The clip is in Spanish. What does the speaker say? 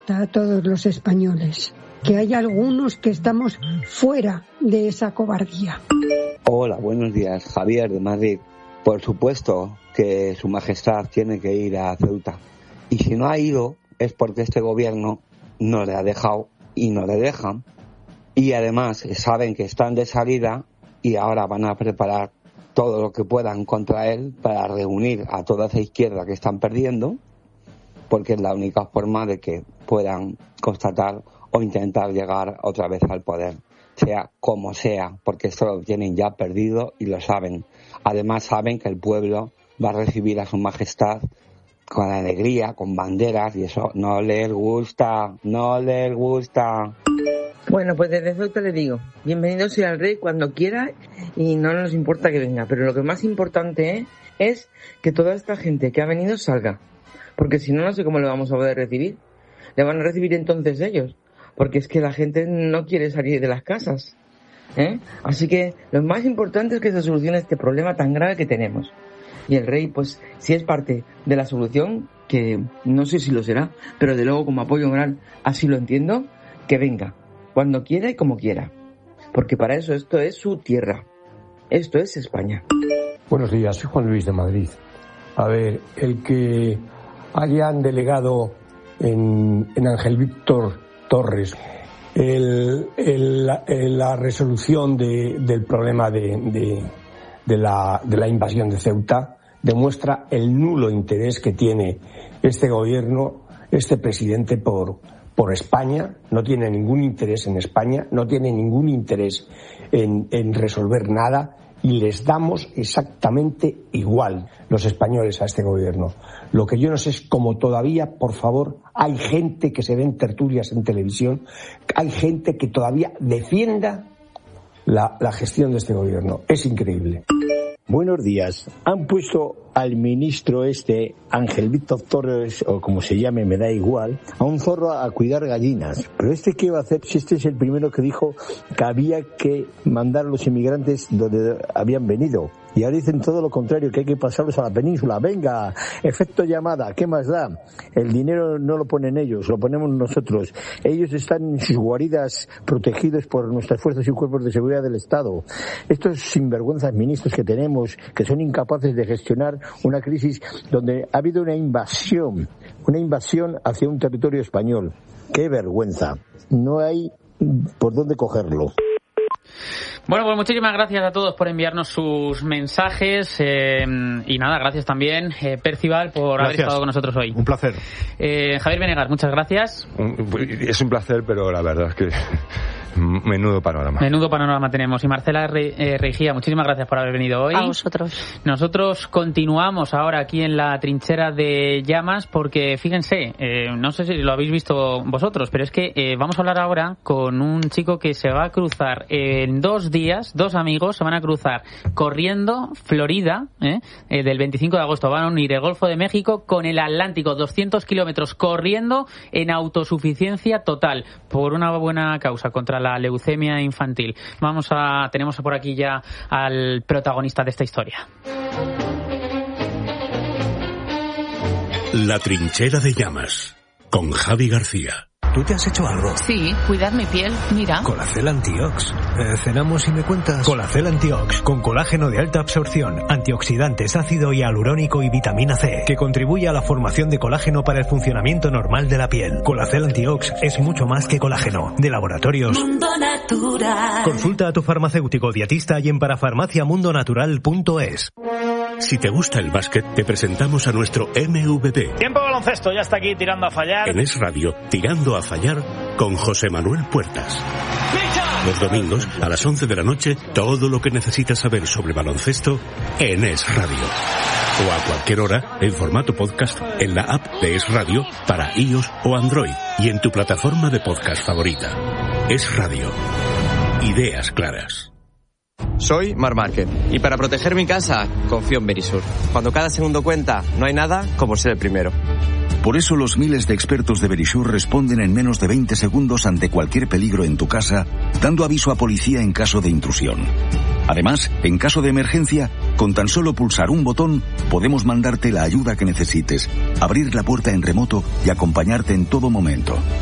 A todos los españoles, que hay algunos que estamos fuera de esa cobardía. Hola, buenos días, Javier de Madrid. Por supuesto que Su Majestad tiene que ir a Ceuta. Y si no ha ido es porque este gobierno no le ha dejado y no le dejan. Y además saben que están de salida y ahora van a preparar todo lo que puedan contra él para reunir a toda esa izquierda que están perdiendo, porque es la única forma de que puedan constatar o intentar llegar otra vez al poder, sea como sea, porque esto lo tienen ya perdido y lo saben. Además saben que el pueblo va a recibir a Su Majestad con alegría, con banderas, y eso no les gusta, no les gusta. Bueno, pues desde Ceuta le digo, bienvenido sea el rey cuando quiera y no nos importa que venga, pero lo que más importante es que toda esta gente que ha venido salga, porque si no, no sé cómo le vamos a poder recibir. Le van a recibir entonces ellos, porque es que la gente no quiere salir de las casas, Así que lo más importante es que se solucione este problema tan grave que tenemos. Y el rey, pues, si es parte de la solución, que no sé si lo será, pero de luego como apoyo moral así lo entiendo, que venga cuando quiera y como quiera, porque para eso esto es su tierra, esto es España. Buenos días, soy Juan Luis de Madrid. A ver, el que hayan delegado en Ángel Víctor Torres la resolución del problema de la invasión de Ceuta demuestra el nulo interés que tiene este gobierno, este presidente por España. No tiene ningún interés en España, no tiene ningún interés en resolver nada, y les damos exactamente igual los españoles a este gobierno. Lo que yo no sé es cómo todavía, por favor, hay gente que se ve en tertulias en televisión, hay gente que todavía defienda la gestión de este gobierno. Es increíble. Buenos días. Han puesto al ministro Ángel Víctor Torres, o como se llame, me da igual, a un zorro a cuidar gallinas. Pero ¿qué va a hacer si este es el primero que dijo que había que mandar a los inmigrantes donde habían venido? Y ahora dicen todo lo contrario, que hay que pasarlos a la península. Venga, efecto llamada, ¿qué más da? El dinero no lo ponen ellos, lo ponemos nosotros. Ellos están en sus guaridas protegidos por nuestras fuerzas y cuerpos de seguridad del Estado. Estos sinvergüenzas ministros que tenemos, que son incapaces de gestionar una crisis donde ha habido una invasión hacia un territorio español. ¡Qué vergüenza! No hay por dónde cogerlo. Bueno, pues muchísimas gracias a todos por enviarnos sus mensajes y nada, gracias también Percival por haber estado con nosotros hoy. Un placer. Javier Venegas, muchas gracias. Es un placer, pero la verdad es que menudo panorama tenemos. Y Marcela Reigía, muchísimas gracias por haber venido hoy. A vosotros. Nosotros continuamos ahora aquí en la trinchera de llamas porque fíjense, no sé si lo habéis visto vosotros, pero es que vamos a hablar ahora con un chico que se va a cruzar en 2 días, 2 amigos se van a cruzar corriendo Florida, del 25 de agosto, van a unir el Golfo de México con el Atlántico, 200 kilómetros corriendo en autosuficiencia total por una buena causa contra la leucemia infantil. Tenemos por aquí ya al protagonista de esta historia. La trinchera de llamas con Javi García. ¿Tú te has hecho algo? Sí, cuidar mi piel, mira. Colacel Antiox. ¿Cenamos y me cuentas? Colacel Antiox, con colágeno de alta absorción, antioxidantes, ácido hialurónico y vitamina C, que contribuye a la formación de colágeno para el funcionamiento normal de la piel. Colacel Antiox es mucho más que colágeno. De Laboratorios Mundo Natural. Consulta a tu farmacéutico dietista y en parafarmaciamundonatural.es. Si te gusta el básquet, te presentamos a nuestro MVP. Tiempo de baloncesto, ya está aquí tirando a fallar. En Es Radio, tirando a fallar con José Manuel Puertas. Los domingos, a las 11 de la noche, todo lo que necesitas saber sobre baloncesto en Es Radio. O a cualquier hora, en formato podcast, en la app de Es Radio para iOS o Android y en tu plataforma de podcast favorita. Es Radio. Ideas claras. Soy Marc Márquez y para proteger mi casa confío en Verisur. Cuando cada segundo cuenta, no hay nada como ser el primero. Por eso los miles de expertos de Verisur responden en menos de 20 segundos ante cualquier peligro en tu casa, dando aviso a policía en caso de intrusión. Además, en caso de emergencia, con tan solo pulsar un botón, podemos mandarte la ayuda que necesites, abrir la puerta en remoto y acompañarte en todo momento.